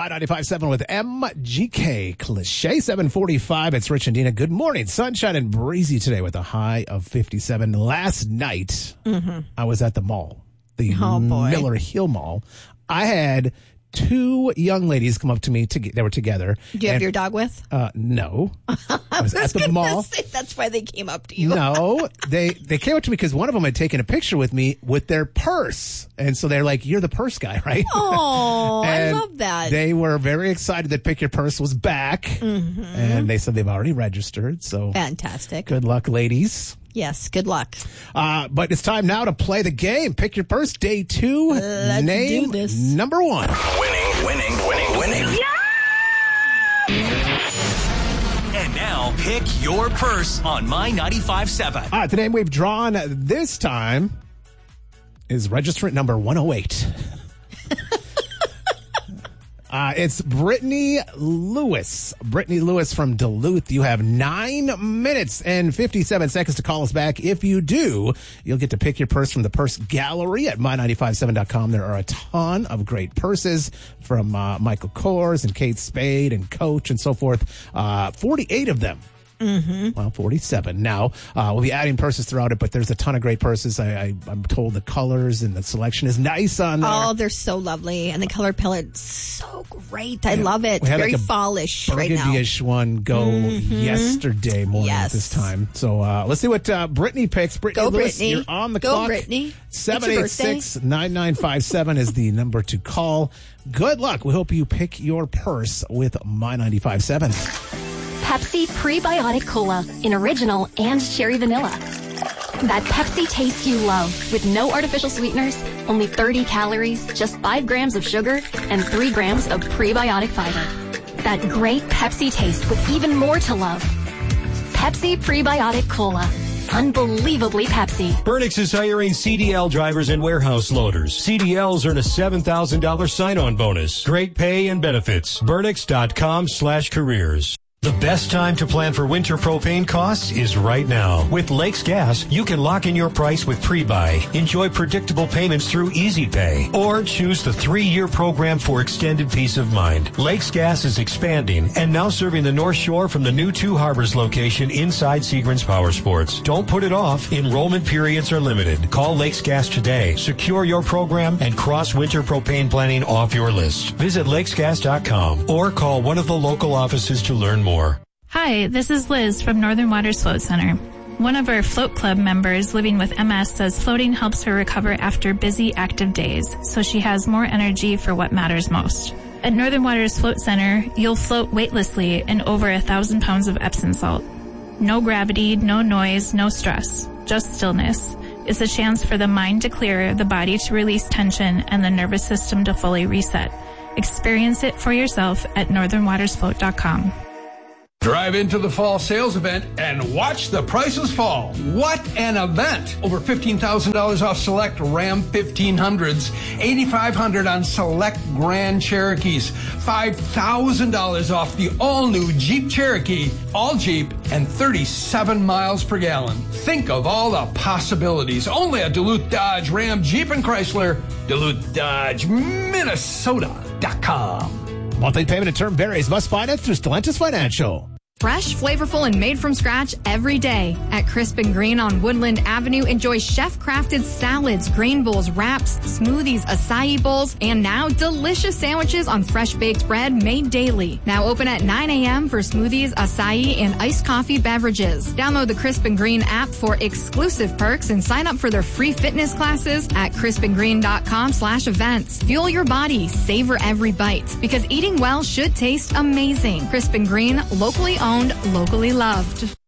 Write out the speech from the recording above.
My 95.7 with MGK Cliche 745. It's Rich and Dina. Good morning. Sunshine and breezy today with a high of 57. Last night, I was at the mall, the Miller Hill Mall. I had two young ladies come up to me. They were together. Do you have your dog with? No. I was at the mall. Say that's why they came up to you. No, they came up to me because one of them had taken a picture with me with their purse. And so they're like, you're the purse guy, right? Oh, I love that. They were very excited that Pick Your Purse was back. And they said they've already registered. So fantastic. Good luck, ladies. Yes, good luck. But it's time now to play the game. Pick Your Purse, day 2. Let's Name do this. number 1. Winning. And now, pick your purse on My 95.7. All right, the name we've drawn this time is registrant number 108. It's Brittany Lewis. Brittany Lewis from Duluth. You have 9 minutes and 57 seconds to call us back. If you do, you'll get to pick your purse from the purse gallery at my957.com. There are a ton of great purses from Michael Kors and Kate Spade and Coach and so forth. 48 of them. Well, 47 now. We'll be adding purses throughout it, but there's a ton of great purses. I'm told the colors and the selection is nice on there. Oh, they're so lovely. And the color palette's so great. I love it. We had very like a fallish right now. Burgundy-ish one go yesterday morning at this time. So let's see what Brittany picks. Brittany Lewis, Brittany. you're on the Go, clock. Brittany. 786-9957 is the number to call. Good luck. We hope you pick your purse with My 95.7. Pepsi Prebiotic Cola in original and cherry vanilla. That Pepsi taste you love with no artificial sweeteners, only 30 calories, just 5 grams of sugar, and 3 grams of prebiotic fiber. That great Pepsi taste with even more to love. Pepsi Prebiotic Cola. Unbelievably Pepsi. Burnix is hiring CDL drivers and warehouse loaders. CDLs earn a $7,000 sign-on bonus. Great pay and benefits. Burnix.com/careers. The best time to plan for winter propane costs is right now. With Lakes Gas, you can lock in your price with pre-buy, enjoy predictable payments through Easy Pay, or choose the 3-year program for extended peace of mind. Lakes Gas is expanding and now serving the North Shore from the new Two Harbors location inside Seagram's Power Sports. Don't put it off. Enrollment periods are limited. Call Lakes Gas today. Secure your program and cross winter propane planning off your list. Visit lakesgas.com or call one of the local offices to learn more. Hi, this is Liz from Northern Waters Float Center. One of our float club members living with MS says floating helps her recover after busy, active days, so she has more energy for what matters most. At Northern Waters Float Center, you'll float weightlessly in over 1,000 pounds of Epsom salt. No gravity, no noise, no stress, just stillness. It's a chance for the mind to clear, the body to release tension, and the nervous system to fully reset. Experience it for yourself at northernwatersfloat.com. Drive into the fall sales event and watch the prices fall. What an event! Over $15,000 off select Ram 1500s, $8,500 on select Grand Cherokees, $5,000 off the all-new Jeep Cherokee, all Jeep, and 37 miles per gallon. Think of all the possibilities. Only at Duluth Dodge, Ram, Jeep, and Chrysler. Duluth Dodge, Minnesota.com. Monthly payment and term varies. Must finance through Stellantis Financial. Fresh, flavorful, and made from scratch every day. At Crisp & Green on Woodland Avenue, enjoy chef-crafted salads, grain bowls, wraps, smoothies, acai bowls, and now delicious sandwiches on fresh-baked bread made daily. Now open at 9 a.m. for smoothies, acai, and iced coffee beverages. Download the Crisp & Green app for exclusive perks and sign up for their free fitness classes at crispandgreen.com/events. Fuel your body, savor every bite, because eating well should taste amazing. Crisp & Green, locally owned, locally loved.